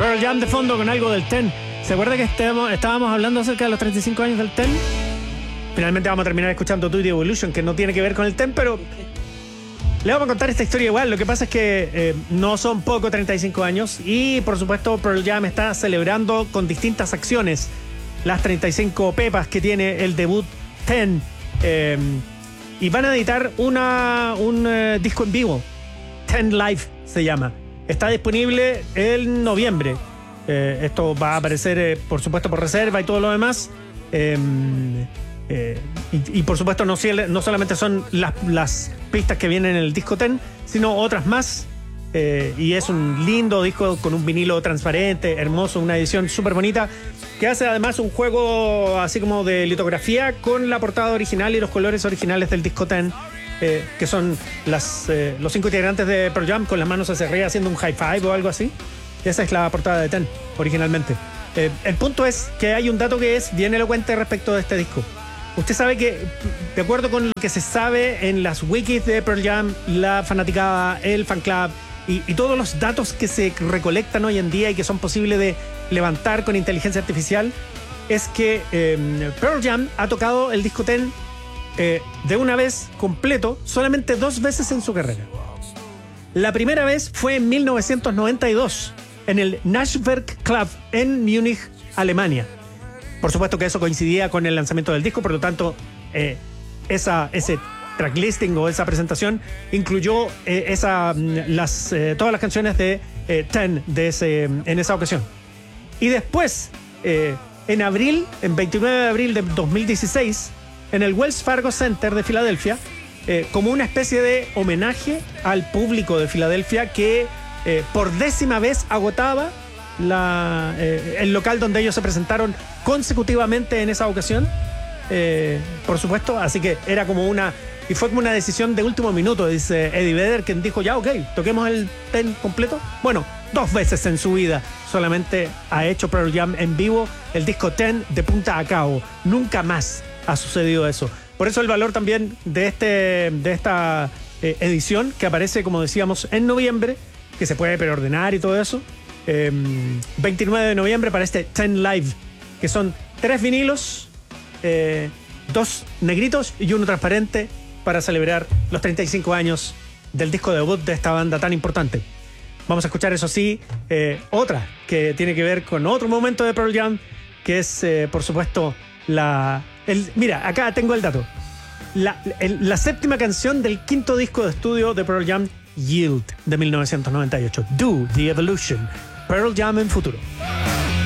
Pearl Jam de fondo con algo del Ten. ¿Se acuerda que estábamos hablando acerca de los 35 años del Ten? Finalmente vamos a terminar escuchando Tutti Evolution, que no tiene que ver con el Ten, pero le vamos a contar esta historia igual. Lo que pasa es que no son poco 35 años y por supuesto Pearl Jam está celebrando con distintas acciones las 35 pepas que tiene el debut Ten, y van a editar un disco en vivo. Ten Live se llama. Está disponible en noviembre. Esto va a aparecer por supuesto por reserva y todo lo demás. Y por supuesto no solamente son las pistas que vienen en el disco Ten, sino otras más. Y es un lindo disco con un vinilo transparente, hermoso, una edición súper bonita, que hace además un juego así como de litografía con la portada original y los colores originales del disco Ten, que son los 5 integrantes de Pearl Jam con las manos hacia arriba haciendo un high five o algo así. Esa es la portada de Ten originalmente. El punto es que hay un dato que es bien elocuente respecto de este disco. Usted sabe que, de acuerdo con lo que se sabe en las wikis de Pearl Jam, la fanaticada, el fan club y todos los datos que se recolectan hoy en día y que son posibles de levantar con inteligencia artificial, es que Pearl Jam ha tocado el disco Ten de una vez completo solamente 2 veces en su carrera. La primera vez fue en 1992 en el Nashwerk Club en Múnich, Alemania. Por supuesto que eso coincidía con el lanzamiento del disco, por lo tanto ese tracklisting o esa presentación incluyó todas las canciones de Ten en esa ocasión. Y después, en 29 de abril de 2016, en el Wells Fargo Center de Filadelfia, como una especie de homenaje al público de Filadelfia que por 10ª vez agotaba el local donde ellos se presentaron consecutivamente en esa ocasión, por supuesto. Así que era y fue como una decisión de último minuto, dice Eddie Vedder, quien dijo ya, ok, toquemos el Ten completo. Bueno, 2 veces en su vida solamente ha hecho Pearl Jam en vivo el disco Ten de punta a cabo. Nunca más ha sucedido eso. Por eso el valor también de esta edición, que aparece, como decíamos, en noviembre, que se puede preordenar y todo eso. 29 de noviembre para este Ten Live, que son 3 vinilos, 2 negritos y 1 transparente, para celebrar los 35 años del disco debut de esta banda tan importante. Vamos a escuchar, eso sí, otra que tiene que ver con otro momento de Pearl Jam, que es, por supuesto, mira, acá tengo el dato. La 7ª canción del 5º disco de estudio de Pearl Jam, Yield, de 1998. Do the Evolution. Pearl Jam en futuro.